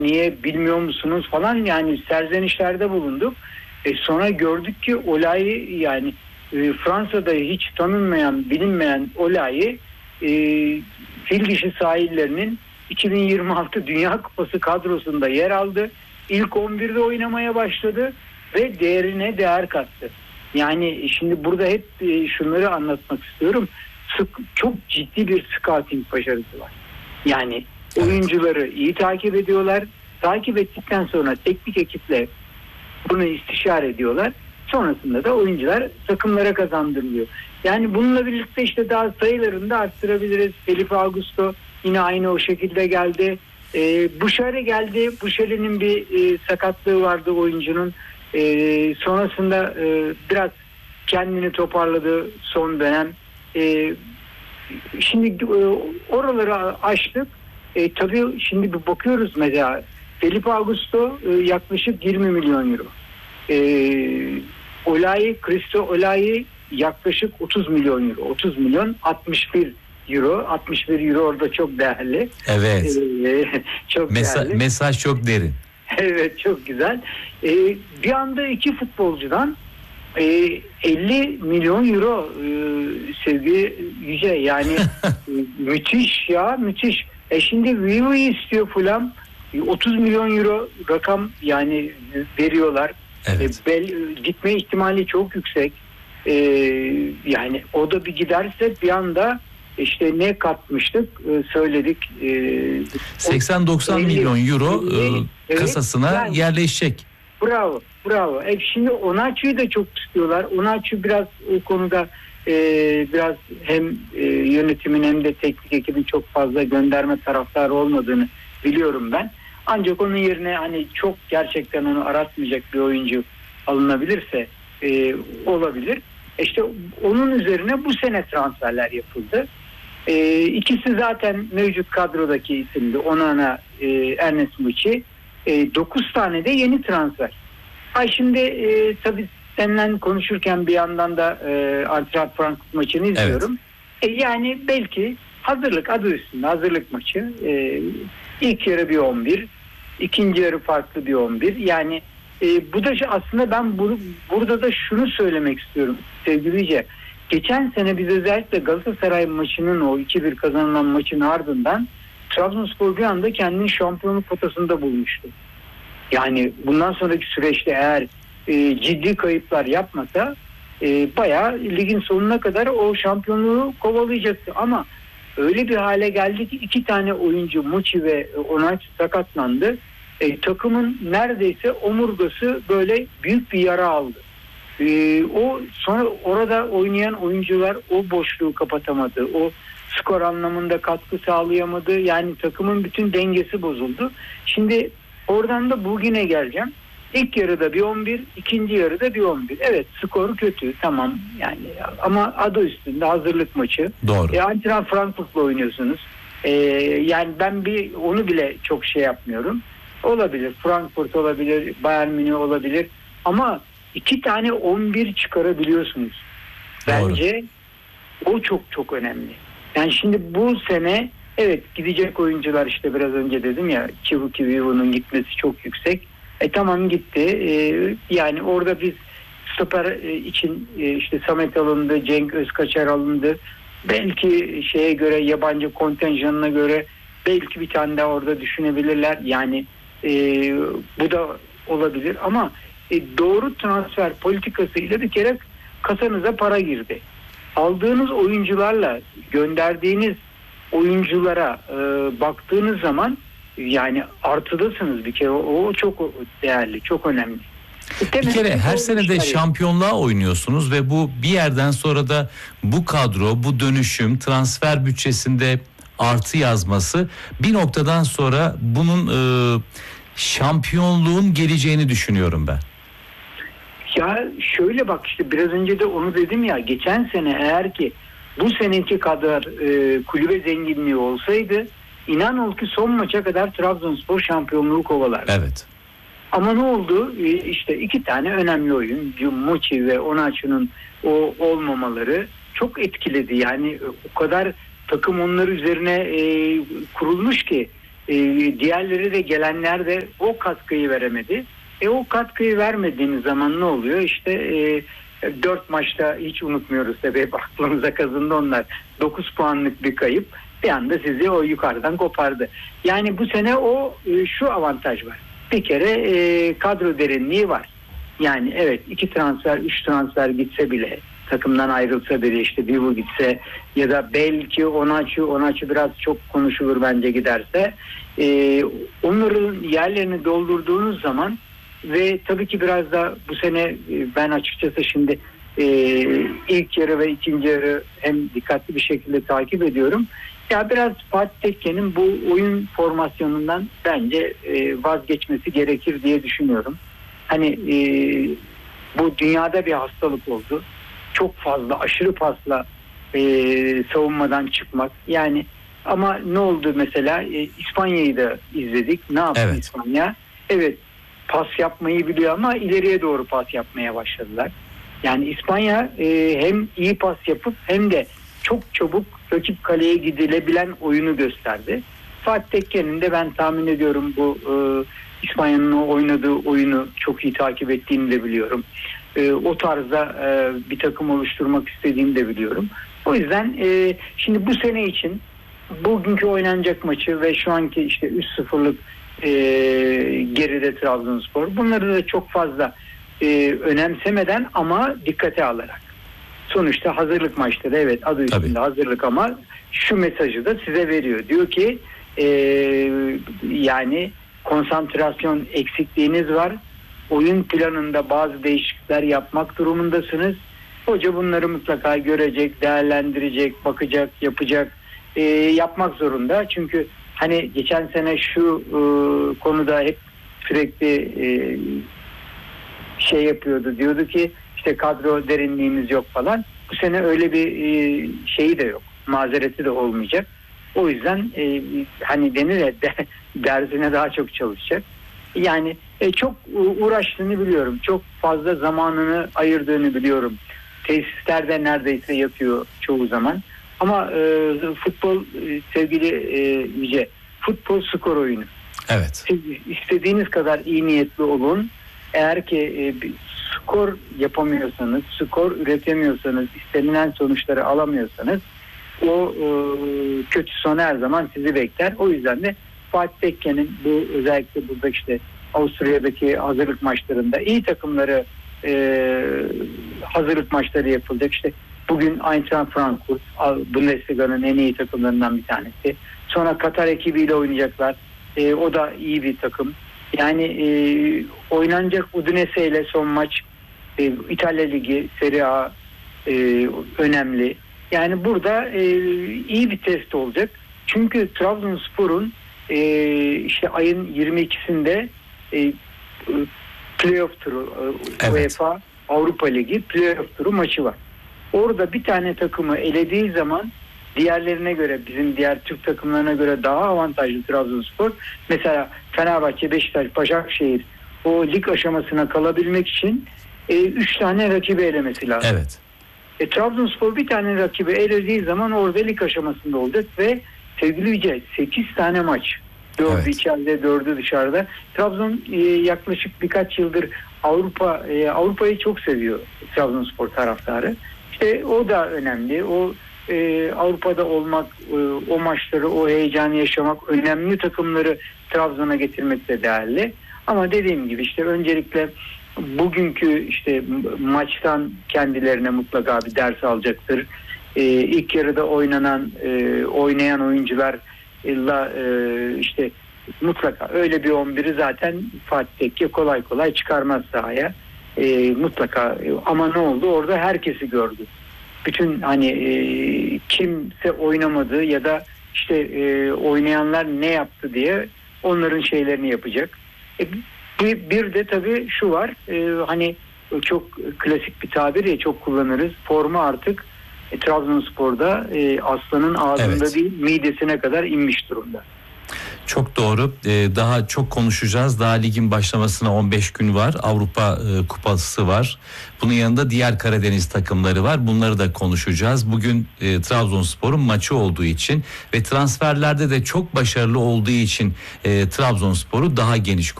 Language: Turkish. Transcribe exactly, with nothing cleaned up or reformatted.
niye bilmiyor musunuz falan, yani serzenişlerde bulunduk. E sonra gördük ki olayı, yani e, Fransa'da hiç tanınmayan, bilinmeyen olayı e, Fil Dişi sahillerinin iki bin yirmi altı Dünya Kupası kadrosunda yer aldı. İlk on birde oynamaya başladı ve değerine değer kattı. Yani şimdi burada hep e, şunları anlatmak istiyorum. Sık, çok ciddi bir scouting başarısı var. Yani evet, oyuncuları iyi takip ediyorlar. Takip ettikten sonra teknik ekiple bunu istişare ediyorlar. Sonrasında da oyuncular takımlara kazandırılıyor. Yani bununla birlikte işte daha sayılarını da arttırabiliriz. Felipe Augusto yine aynı o şekilde geldi. E, Bouchard'a geldi. Bouchard'ın bir e, sakatlığı vardı oyuncunun. E, sonrasında e, biraz kendini toparladı son dönem. E, şimdi e, oraları açtık. E, tabii şimdi bir bakıyoruz mesela. Felipe Augusto e, yaklaşık yirmi milyon euro. E, Olayi, Christo Olayi yaklaşık otuz milyon euro. otuz milyon altmış bir euro. altmış bir euro orada çok değerli. Evet. E, çok Mesa- değerli. Mesaj çok derin. Evet, çok güzel. E, bir anda iki futbolcudan e, elli milyon euro e, sevgili Yüce, yani e, müthiş ya, müthiş. E şimdi Vivo'yu istiyor Fulham. otuz milyon euro rakam yani veriyorlar. Evet. E, bel, gitme ihtimali çok yüksek. E, yani o da bir giderse bir anda işte ne katmıştık e, söyledik. E, seksen doksan milyon euro e, evet, kasasına yani, yerleşecek. Bravo, bravo. E şimdi Onaçu'yu da çok tutuyorlar. Onaçu biraz o konuda e, biraz hem e, yönetimin hem de teknik ekibin çok fazla gönderme taraftarı olmadığını biliyorum ben. Ancak onun yerine hani çok gerçekten onu aratmayacak bir oyuncu alınabilirse e, olabilir. İşte onun üzerine bu sene transferler yapıldı. E, ikisi zaten mevcut kadrodaki isimdi. Onana, e, Ernest Muçi. E, dokuz tane de yeni transfer. Ay şimdi e, tabii seninle konuşurken bir yandan da e, Eintracht Frankfurt maçını izliyorum. Evet. E, yani belki hazırlık, adı üstünde hazırlık maçı. E, ilk yarı bir on bir, ikinci yarı farklı bir on bir. Yani e, bu da aslında ben bu, burada da şunu söylemek istiyorum sevgili Yüce. Geçen sene biz özellikle Galatasaray maçının, o iki bir kazanılan maçın ardından Trabzonspor bir anda kendini şampiyonluk potasında bulmuştu. Yani bundan sonraki süreçte eğer e, ciddi kayıplar yapmasa e, bayağı ligin sonuna kadar o şampiyonluğu kovalayacaktı. Ama öyle bir hale geldi ki iki tane oyuncu, Muçi ve Onaçu sakatlandı. E, takımın neredeyse omurgası böyle büyük bir yara aldı. E, o sonra orada oynayan oyuncular o boşluğu kapatamadı. O skor anlamında katkı sağlayamadı. Yani takımın bütün dengesi bozuldu. Şimdi oradan da bugüne geleceğim. İlk yarıda bir on bir, ikinci yarıda bir on bir. Evet, skor kötü, tamam yani, ama adı üstünde hazırlık maçı. Doğru. E, Eintracht Frankfurt'la oynuyorsunuz. E, yani ben bir onu bile çok şey yapmıyorum. Olabilir, Frankfurt olabilir, Bayern Münih olabilir. Ama iki tane on bir çıkarabiliyorsunuz. Bence doğru, o çok çok önemli. Yani şimdi bu sene evet gidecek oyuncular, işte biraz önce dedim ya, Chibuki Vivo'nun gitmesi çok yüksek. E tamam gitti. E, yani orada biz stoper e, için e, işte Samet alındı, Cenk Özkaçar alındı. Belki şeye göre, yabancı kontenjanına göre belki bir tane daha orada düşünebilirler. Yani e, bu da olabilir ama e, doğru transfer politikasıyla bir kere kasanıza para girdi. Aldığınız oyuncularla gönderdiğiniz oyunculara e, baktığınız zaman yani artıdasınız bir kere. O, o çok değerli, çok önemli. Bir kere her sene de şampiyonluğa oynuyorsunuz ve bu bir yerden sonra da bu kadro, bu dönüşüm, transfer bütçesinde artı yazması bir noktadan sonra bunun e, şampiyonluğun geleceğini düşünüyorum ben. Ya şöyle bak, işte biraz önce de onu dedim ya, geçen sene eğer ki bu seneki kadar e, kulübe zenginliği olsaydı inan ol ki son maça kadar Trabzonspor şampiyonluğu kovalardı. Evet. Ama ne oldu? E, işte iki tane önemli oyun, Muçi ve Onaçu'nun o olmamaları çok etkiledi. Yani o kadar takım onlar üzerine e, kurulmuş ki E, diğerleri de gelenler de o katkıyı veremedi. E o katkıyı vermediğiniz zaman ne oluyor? İşte e, dört maçta hiç unutmuyoruz tabii, aklımıza kazındı onlar. dokuz puanlık bir kayıp bir anda sizi o yukarıdan kopardı. Yani bu sene o e, şu avantaj var. Bir kere e, kadro derinliği var. Yani evet, iki transfer, üç transfer gitse bile, takımdan ayrılsa bile, işte Bivu gitse ya da belki Onaçu, Onaçu biraz çok konuşulur bence giderse. E, onların yerlerini doldurduğunuz zaman ve tabii ki biraz da bu sene e, ben açıkçası şimdi e, ilk yarı ve ikinci yarı hem dikkatli bir şekilde takip ediyorum. Ya biraz Fatih Tekke'nin bu oyun formasyonundan bence e, vazgeçmesi gerekir diye düşünüyorum. Hani e, bu dünyada bir hastalık oldu. Çok fazla, aşırı pasla e, savunmadan çıkmak. Yani ama ne oldu mesela? E, İspanya'yı da izledik. Ne yaptı evet. İspanya? Evet, pas yapmayı biliyor ama ileriye doğru pas yapmaya başladılar. Yani İspanya e, hem iyi pas yapıp hem de çok çabuk rakip kaleye gidilebilen oyunu gösterdi. Fatih Tekke'nin de ben tahmin ediyorum bu e, İspanya'nın oynadığı oyunu çok iyi takip ettiğini de biliyorum. E, o tarzda e, bir takım oluşturmak istediğini de biliyorum. O yüzden e, şimdi bu sene için bugünkü oynanacak maçı ve şu anki işte üç sıfırlık e, geride Trabzonspor, bunları da çok fazla e, önemsemeden ama dikkate alarak. Sonuçta hazırlık maçları, evet adı üstünde Tabii. hazırlık, ama şu mesajı da size veriyor. Diyor ki e, yani konsantrasyon eksikliğiniz var. Oyun planında bazı değişiklikler yapmak durumundasınız. Hoca bunları mutlaka görecek, değerlendirecek, bakacak, yapacak, e, yapmak zorunda. Çünkü hani geçen sene şu e, konuda hep sürekli e, şey yapıyordu. Diyordu ki işte kadro derinliğimiz yok falan. Bu sene öyle bir e, şeyi de yok. Mazereti de olmayacak. O yüzden e, hani denir ya, de, dersine daha çok çalışacak. Yani e, çok uğraştığını biliyorum. Çok fazla zamanını ayırdığını biliyorum. Tesislerde neredeyse yatıyor çoğu zaman. Ama e, futbol e, sevgili e, Yüce, futbol skor oyunu. Evet. Siz istediğiniz kadar iyi niyetli olun. Eğer ki e, bir skor yapamıyorsanız, skor üretemiyorsanız, istenilen sonuçları alamıyorsanız o e, kötü son her zaman sizi bekler. O yüzden de Fatih Tekke'nin bu özellikle burada işte Avusturya'daki hazırlık maçlarında iyi takımları e, hazırlık maçları yapılacak. İşte bugün Eintracht Frankfurt Bundesliga'nın en iyi takımlarından bir tanesi. Sonra Katar ekibiyle oynayacaklar. E, o da iyi bir takım. Yani e, oynanacak Udinese ile son maç, e, İtalya Ligi, Serie A e, önemli. Yani burada e, iyi bir test olacak. Çünkü Trabzonspor'un e, işte ayın yirmi ikisinde e, playoff turu, evet. UEFA Avrupa Ligi playoff turu maçı var. Orada bir tane takımı elediği zaman diğerlerine göre, bizim diğer Türk takımlarına göre daha avantajlı Trabzonspor. Mesela Fenerbahçe, Beşiktaş, Başakşehir o lig aşamasına kalabilmek için üç e, tane rakibi elemesi lazım. Evet. E, Trabzonspor bir tane rakibi elediği zaman orada lig aşamasında olacak ve sevgili Yüce sekiz tane maç. dördü evet. içeride, dördü dışarıda. Trabzon e, yaklaşık birkaç yıldır Avrupa e, Avrupa'yı çok seviyor Trabzonspor taraftarı. İşte o da önemli. O e, Avrupa'da olmak, e, o maçları, o heyecanı yaşamak, önemli takımları Trabzon'a getirmek de değerli. Ama dediğim gibi işte öncelikle bugünkü işte maçtan kendilerine mutlaka bir ders alacaktır. Ee, ilk yarıda oynanan, e, oynayan oyuncularla e, işte mutlaka öyle bir on biri zaten Fatih Tekke kolay kolay çıkarmaz sahaya. E, mutlaka ama ne oldu? Orada herkesi gördü. Bütün hani e, kimse oynamadı ya da işte e, oynayanlar ne yaptı diye onların şeylerini yapacak. E, Bir, bir de tabii şu var, e, hani çok klasik bir tabir ya, çok kullanırız. Forma artık e, Trabzonspor'da e, aslanın ağzında evet. değil, midesine kadar inmiş durumda. Çok doğru. Ee, daha çok konuşacağız. Daha ligin başlamasına on beş gün var. Avrupa e, Kupası var. Bunun yanında diğer Karadeniz takımları var. Bunları da konuşacağız. Bugün e, Trabzonspor'un maçı olduğu için ve transferlerde de çok başarılı olduğu için e, Trabzonspor'u daha geniş